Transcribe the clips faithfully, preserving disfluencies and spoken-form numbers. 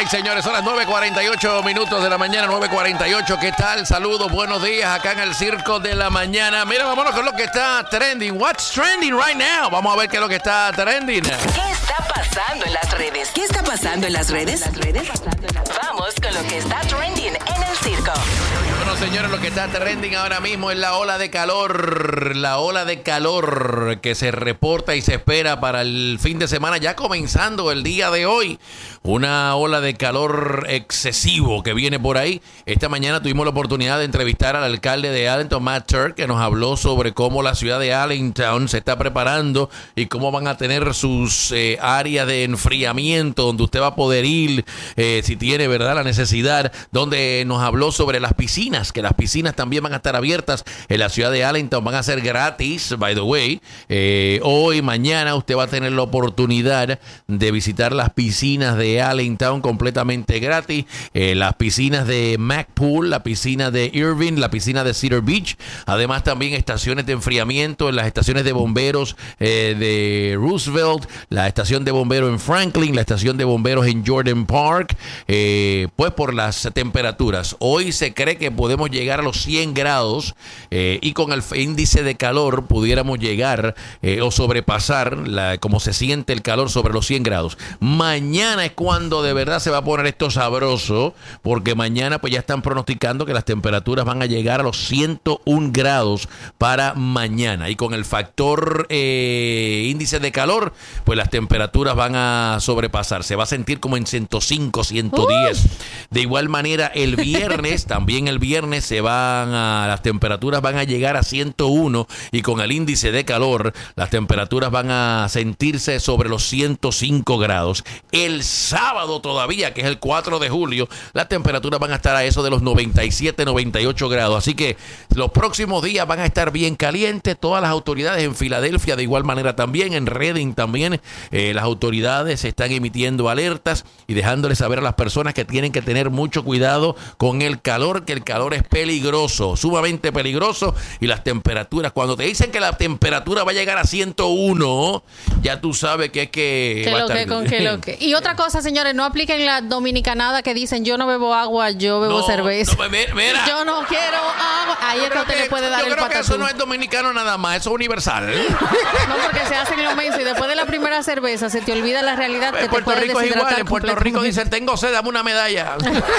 Ay, señores, son las nueve cuarenta y ocho minutos de la mañana, nueve cuarenta y ocho. ¿Qué tal? Saludos, buenos días acá en el Circo de la Mañana. Mira, vámonos con lo que está trending. What's trending right now? Vamos a ver qué es lo que está trending. ¿Qué está pasando en las redes? ¿Qué está pasando en las redes? ¿Las redes? Vamos con lo que está trending en el circo. Bueno, señores, lo que está trending ahora mismo es la ola de calor. La ola de calor que se reporta y se espera para el fin de semana, ya comenzando el día de hoy. Una ola de calor excesivo que viene por ahí. Esta mañana tuvimos la oportunidad de entrevistar al alcalde de Allentown, Matt Turk, que nos habló sobre cómo la ciudad de Allentown se está preparando y cómo van a tener sus eh, áreas de enfriamiento donde usted va a poder ir eh, si tiene, ¿verdad?, la necesidad. Donde nos habló sobre las piscinas, que las piscinas también van a estar abiertas en la ciudad de Allentown. Van a ser gratis, by the way. Eh, hoy, mañana, usted va a tener la oportunidad de visitar las piscinas de Allentown completamente gratis, eh, las piscinas de McPool, la piscina de Irving, la piscina de Cedar Beach, además también estaciones de enfriamiento en las estaciones de bomberos eh, de Roosevelt, la estación de bomberos en Franklin, la estación de bomberos en Jordan Park, eh, pues por las temperaturas. Hoy se cree que podemos llegar a los cien grados eh, y con el índice de calor pudiéramos llegar eh, o sobrepasar la, como se siente el calor sobre los cien grados. Mañana es cuando de verdad se va a poner esto sabroso, porque mañana pues ya están pronosticando que las temperaturas van a llegar a los ciento uno grados para mañana, y con el factor eh, índice de calor pues las temperaturas van a sobrepasar, se va a sentir como en ciento cinco, ciento diez. Uh. De igual manera el viernes, también el viernes se van a, las temperaturas van a llegar a ciento uno, y con el índice de calor las temperaturas van a sentirse sobre los ciento cinco grados. El sábado todavía, que es el cuatro de julio, las temperaturas van a estar a eso de los noventa y siete, noventa y ocho grados. Así que los próximos días van a estar bien calientes. Todas las autoridades en Filadelfia, de igual manera también, en Reading también, eh, las autoridades están emitiendo alertas y dejándoles saber a las personas que tienen que tener mucho cuidado con el calor, que el calor es peligroso, sumamente peligroso, y las temperaturas, cuando te dicen que la temperatura va a llegar a ciento uno, ya tú sabes que es que... ¿Qué lo que, con qué lo que? Y otra cosa, señores, no apliquen la dominicanada que dicen yo no bebo agua, yo bebo no, cerveza. No, mira, yo no quiero agua. Ahí es que usted le puede dar el patatú. Yo creo que eso no es dominicano nada más, eso es universal. No, porque se hacen lo mismo y después de la primera cerveza se te olvida la realidad que Puerto te puede Rico es igual, en Puerto Rico dicen tengo sed, dame una medalla.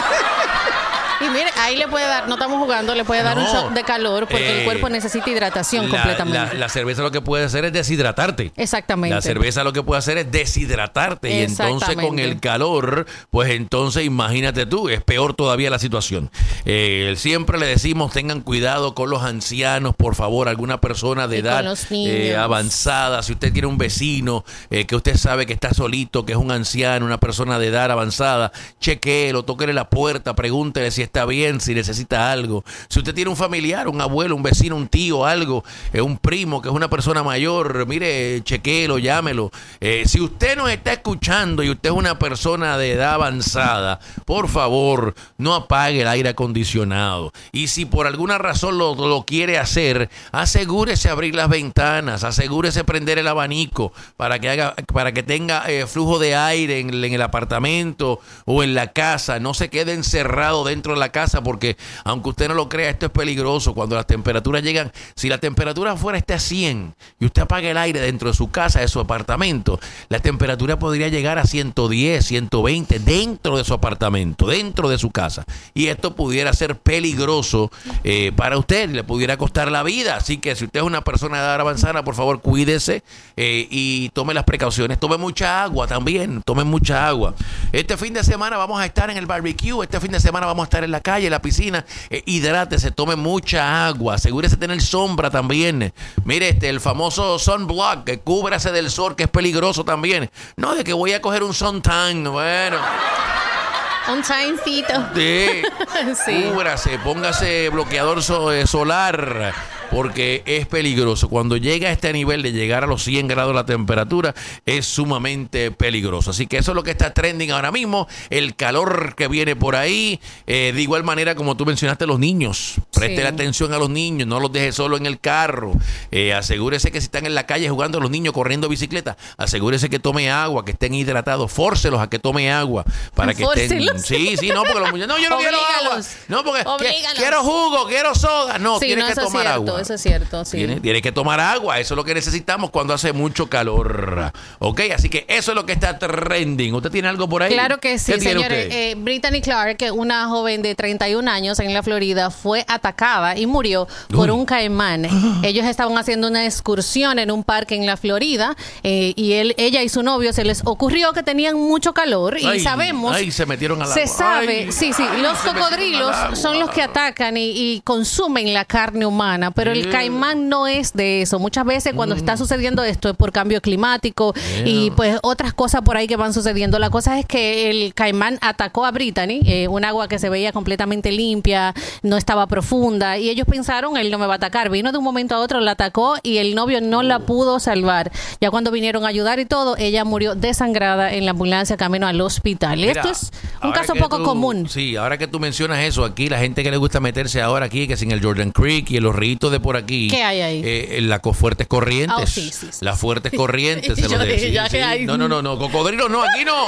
Y mire, ahí le puede dar, no estamos jugando, le puede dar no, un shot de calor porque eh, el cuerpo necesita hidratación la, completamente. La, la cerveza lo que puede hacer es deshidratarte. Exactamente. La cerveza lo que puede hacer es deshidratarte. Y entonces con el calor, pues entonces imagínate tú, es peor todavía la situación. Eh, siempre le decimos tengan cuidado con los ancianos, por favor, alguna persona de y edad eh, avanzada. Si usted tiene un vecino eh, que usted sabe que está solito, que es un anciano, una persona de edad avanzada, chequéelo, tóquele la puerta, pregúntele si está bien, si necesita algo. Si usted tiene un familiar, un abuelo, un vecino, un tío, algo, eh, un primo que es una persona mayor, mire, chequéelo, llámelo. Eh, si usted nos está escuchando y usted es una persona de edad avanzada, por favor, no apague el aire acondicionado. Y si por alguna razón lo, lo quiere hacer, asegúrese abrir las ventanas, asegúrese prender el abanico para que haga, para que tenga eh, flujo de aire en, en el apartamento o en la casa. No se quede encerrado dentro de la casa, porque aunque usted no lo crea, esto es peligroso. Cuando las temperaturas llegan, si la temperatura afuera está a cien y usted apaga el aire dentro de su casa, de su apartamento, la temperatura podría llegar a ciento diez, ciento veinte dentro de su apartamento, dentro de su casa, y esto pudiera ser peligroso eh, para usted, le pudiera costar la vida. Así que si usted es una persona de edad avanzada, por favor cuídese eh, y tome las precauciones, tome mucha agua también, tome mucha agua. Este fin de semana vamos a estar en el barbecue, este fin de semana vamos a estar en la calle, en la piscina, eh, hidrátese, tome mucha agua, asegúrese de tener sombra también. Mire, este, el famoso sunblock, que cúbrase del sol, que es peligroso también. No de que voy a coger un suntan, bueno. Un tancito. Sí. Sí. Cúbrase, póngase bloqueador so, eh, solar. porque es peligroso. Cuando llega a este nivel de llegar a los cien grados la temperatura, es sumamente peligroso. Así que eso es lo que está trending ahora mismo, el calor que viene por ahí. Eh, de igual manera, como tú mencionaste, los niños. Preste Sí. atención a los niños, no los deje solo en el carro. Eh, asegúrese que si están en la calle jugando los niños, corriendo bicicleta, asegúrese que tome agua, que estén hidratados. Fórcelos a que tome agua para que estén. ¿Fórcelos? Sí, sí, no, porque los muchachos, no, yo no quiero agua. Oblígalos. No, porque que- Oblígalos. quiero jugo, quiero soda. No, Sí, tienes no, que eso es tomar cierto, agua. eso es cierto, sí. Tienes, tienes que tomar agua, eso es lo que necesitamos cuando hace mucho calor. Ok, así que eso es lo que está trending. ¿Usted tiene algo por ahí? Claro que sí, ¿Qué tiene señores. usted? Eh, Brittany Clark, una joven de treinta y un años en la Florida, fue atacada y murió por Uy. un caimán. Ellos estaban haciendo una excursión en un parque en la Florida eh, y él, ella y su novio se les ocurrió que tenían mucho calor y Ay, sabemos... ay, se metieron al Se agua. sabe, Ay, sí, sí, ay, los se metieron cocodrilos al agua. son los que atacan y, y consumen la carne humana, pero el Yeah. caimán no es de eso. Muchas veces cuando Mm. está sucediendo esto es por cambio climático Yeah. y pues otras cosas por ahí que van sucediendo. La cosa es que el caimán atacó a Brittany, eh, un agua que se veía completamente limpia, no estaba profunda y ellos pensaron, él no me va a atacar. Vino de un momento a otro, la atacó y el novio no la pudo salvar. Ya cuando vinieron a ayudar y todo, ella murió desangrada en la ambulancia camino al hospital. Y Mira, esto es un ahora caso que poco tú- común. Sí, ahora que tú mencionas eso, aquí la gente que le gusta meterse ahora aquí, que sin el Jordan Creek y en los ríos de por aquí. ¿Qué hay ahí? Eh, las co- fuertes corrientes. Ah, sí, sí, sí. Las fuertes corrientes. se Yo lo dije, decía, ya sí. que hay. No, no, no, no. Cocodrilos no, aquí no.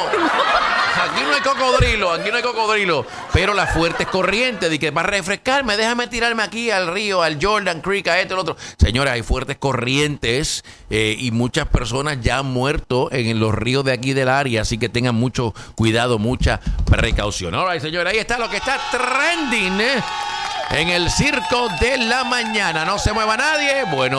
Aquí no hay cocodrilo, aquí no hay cocodrilo. Pero las fuertes corrientes, de que para refrescarme, déjame tirarme aquí al río, al Jordan Creek, a esto, al otro. Señora, hay fuertes corrientes eh, y muchas personas ya han muerto en los ríos de aquí del área, así que tengan mucho cuidado, mucha precaución. All right, señora, ahí está lo que está trending, ¿eh? En el circo de la mañana. No se mueva nadie. Bueno.